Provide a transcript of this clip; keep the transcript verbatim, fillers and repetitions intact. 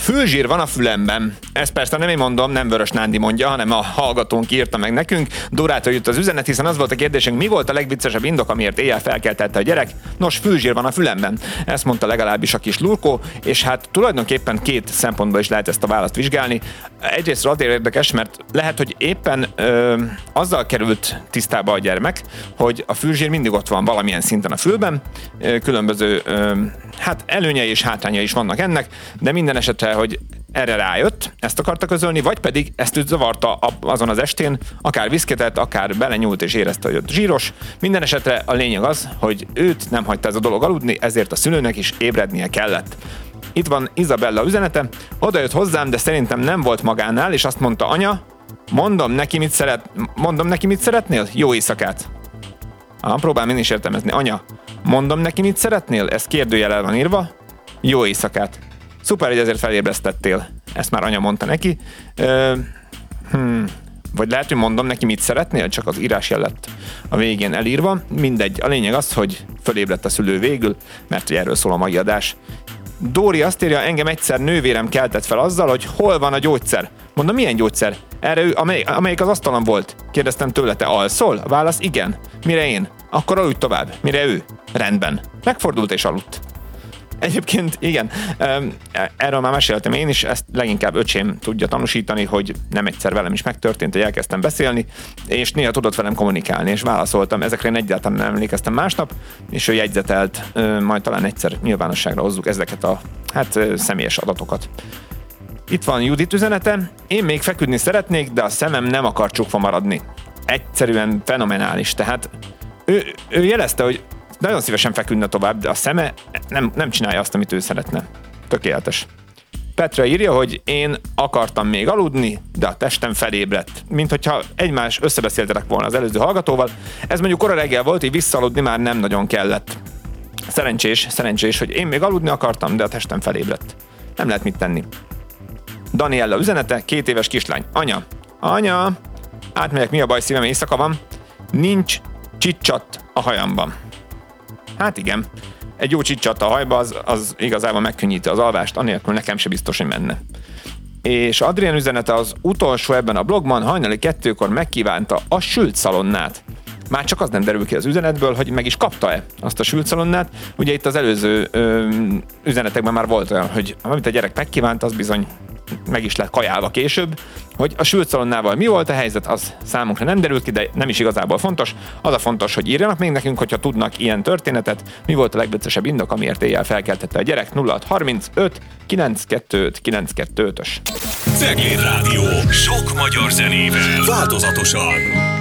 Fülzsír van a fülemben. Ezt persze nem én mondom, nem Vörös Nándi mondja, hanem a hallgatónk írta meg nekünk. Dórától jött az üzenet, hiszen az volt a kérdésünk, mi volt a legviccesebb indok, amiért éjjel felkeltette a gyerek? Nos, fülzsír van a fülemben. Ezt mondta legalábbis a kis Lurkó, és hát tulajdonképpen két szempontból is lehet ezt a választ vizsgálni. Egyrészt azért érdekes, mert lehet, hogy éppen ö, azzal került tisztába a gyermek, hogy a fülzsír mindig ott van valamilyen szinten a fülben, ö, különböző ö, hát előnyei és hátrányai is vannak ennek, de minden esetre, hogy erre rájött, ezt akarta közölni, vagy pedig ezt őt zavarta azon az estén, akár viszketett, akár belenyúlt és érezte, hogy ott zsíros. Minden esetre a lényeg az, hogy őt nem hagyta ez a dolog aludni, ezért a szülőnek is ébrednie kellett. Itt van Izabella üzenete, oda jött hozzám, de szerintem nem volt magánál, és azt mondta, anya, mondom neki, mit szeret, mondom neki, mit szeretnél? Jó éjszakát. Ah, próbálom én is értelmezni. Anya, mondom neki, mit szeretnél? Ez kérdőjellel van írva. Jó éjszakát. Szuper, hogy ezért felébresztettél. Ezt már anya mondta neki. Ö, hmm. Vagy lehet, hogy mondom neki, mit szeretnél, csak az írásjel lett a végén elírva. Mindegy. A lényeg az, hogy fölébredt a szülő végül, mert erről szól a mai adás. Dóri azt írja, engem egyszer nővérem keltett fel azzal, hogy hol van a gyógyszer. Mondom, milyen gyógyszer? Erre ő, amely, amelyik az asztalon volt. Kérdeztem tőle, te alszol? A válasz, igen. Mire én? Akkor aludj tovább. Mire ő? Rendben. Megfordult és aludt. Egyébként igen, erről már meséltem én is, ezt leginkább öcsém tudja tanúsítani, hogy nem egyszer velem is megtörtént, hogy elkezdtem beszélni, és néha tudott velem kommunikálni, és válaszoltam. Ezekre én egyáltalán nem emlékeztem másnap, és ő jegyzetelt, majd talán egyszer nyilvánosságra hozzuk ezeket a hát személyes adatokat. Itt van Judit üzenete, én még feküdni szeretnék, de a szemem nem akar csukva maradni. Egyszerűen fenomenális, tehát ő, ő jelezte, hogy nagyon szívesen feküdne tovább, de a szeme nem, nem csinálja azt, amit ő szeretne. Tökéletes. Petra írja, hogy én akartam még aludni, de a testem felébredt. Mint hogyha egymás összebeszéltetek volna az előző hallgatóval. Ez mondjuk kora reggel volt, így visszaaludni már nem nagyon kellett. Szerencsés, szerencsés, hogy én még aludni akartam, de a testem felébredt. Nem lehet mit tenni. Daniella üzenete, két éves kislány. Anya, anya, átmegyek, mi a baj, szívem, éjszaka van. Nincs csicsat a hajamban. Hát igen, egy jó csicsat a hajba, az, az igazából megkönnyíti az alvást, anélkül nekem se biztos, hogy menne. És Adrián üzenete az utolsó ebben a blogban, hajnali kettőkor megkívánta a sült szalonnát. Már csak az nem derül ki az üzenetből, hogy meg is kapta-e azt a sült szalonnát. Ugye itt az előző ö, üzenetekben már volt olyan, hogy amit a gyerek megkívánt, az bizony meg is lett kajálva később. Hogy a sült szalonnával mi volt a helyzet, az számunkra nem derült ki, de nem is igazából fontos. Az a fontos, hogy írjanak még nekünk, hogyha tudnak ilyen történetet. Mi volt a legviccesebb indok, amiért éjjel felkeltette a gyerek? nulla hat harmincöt kilencszázkettő kilencszázkettő ötös. Cegléd Rádió. Sok magyar zenével. Változatosan.